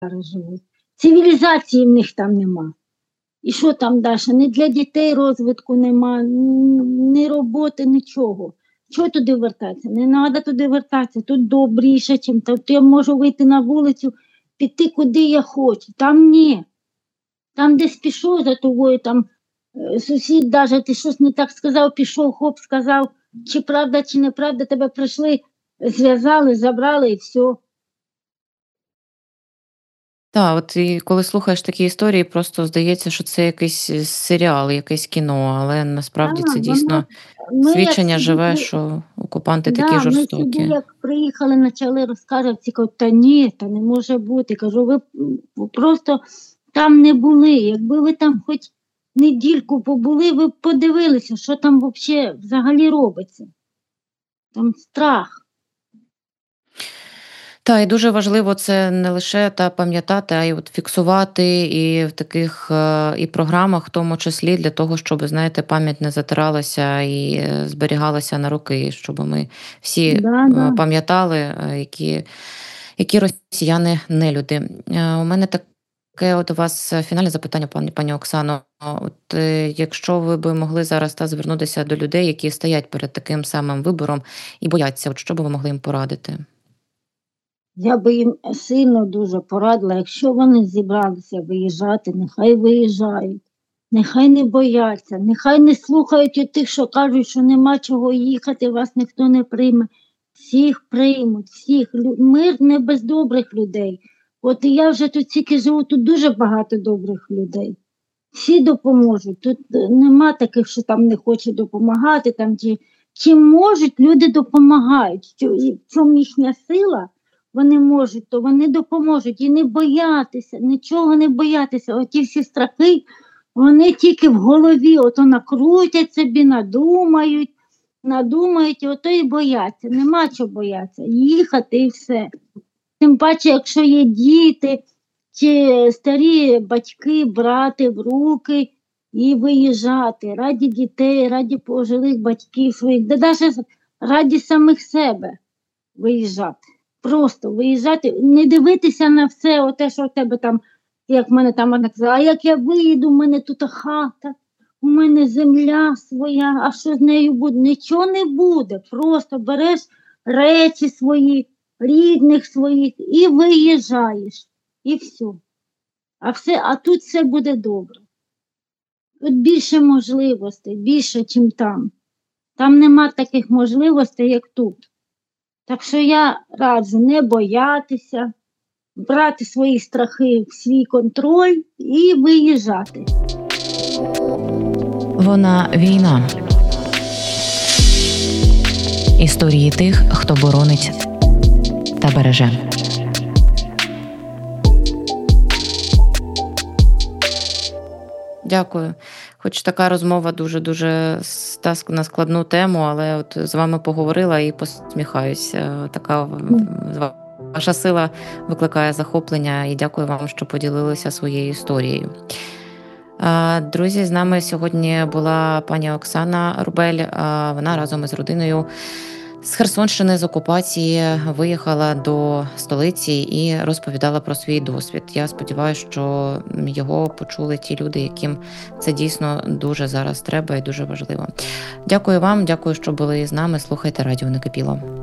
живуть. Цивілізації в них там нема. І що там далі? Ні для дітей розвитку нема, ні роботи, нічого. Чого туди вертатися? Не треба туди вертатися. Тут добріше, чим тут. Я можу вийти на вулицю, піти куди я хочу. Там ні. Там десь пішов за тобою, там сусід даже, ти щось не так сказав, пішов, хоп, сказав, чи правда, чи неправда, тебе прийшли, зв'язали, забрали і все. Так, от і коли слухаєш такі історії, просто здається, що це якийсь серіал, якесь кіно, але насправді це Так, дійсно ми як свідчення сюди, живе, що окупанти такі ми сюди жорстокі. як приїхали, почали розказувати, кажуть, та ні, та не може бути. Кажу, ви просто там не були. Якби ви там хоч недільку побули, ви б подивилися, що там взагалі робиться. Там страх. Так, і дуже важливо це не лише пам'ятати, а й от фіксувати і в таких і програмах, в тому числі для того, щоб, знаєте, пам'ять не затиралася і зберігалася на роки, щоб ми всі Да. пам'ятали, які росіяни нелюди. У мене таке от у вас фінальне запитання, пані Оксано. От якщо ви б могли зараз звернутися до людей, які стоять перед таким самим вибором і бояться, от що б ви могли їм порадити? Я би їм сильно дуже порадила, якщо вони зібралися виїжджати, нехай виїжджають, нехай не бояться, нехай не слухають тих, що кажуть, що нема чого їхати, вас ніхто не прийме. Всіх приймуть, всіх. Мир не без добрих людей. От і я вже тут тільки живу, тут дуже багато добрих людей. Всі допоможуть. Тут нема таких, що там не хочуть допомагати. Там, чим можуть, люди допомагають. В чому їхня сила, вони можуть, то вони допоможуть. І не боятися, нічого не боятися. Оті всі страхи, вони тільки в голові, ото накрутять собі, надумають, і ото і бояться. Нема чого боятися. Їхати і все. Тим паче, якщо є діти, чи старі батьки брати в руки і виїжджати раді дітей, раді пожилих батьків своїх, да навіть раді самих себе виїжджати. Просто виїжджати, не дивитися на все, оте, що в тебе там, як в мене там вона казала, а як я виїду, в мене тут хата, у мене земля своя, а що з нею буде? Нічого не буде, просто береш речі свої, рідних своїх і виїжджаєш, і все. А тут все буде добре. Тут більше можливостей, більше, ніж там. Там нема таких можливостей, як тут. Так що я раджу не боятися, брати свої страхи в свій контроль і виїжджати. Вона війна. Історії тих, хто боронить та береже. Дякую. Хоч така розмова дуже-дуже на складну тему, але от з вами поговорила і посміхаюся. Така ваша сила викликає захоплення, і дякую вам, що поділилися своєю історією. Друзі, з нами сьогодні була пані Оксана Рубель. Вона разом із родиною з Херсонщини, з окупації, виїхала до столиці і розповідала про свій досвід. Я сподіваюся, що його почули ті люди, яким це дійсно дуже зараз треба і дуже важливо. Дякую вам, дякую, що були з нами. Слухайте Радіо Накипіло.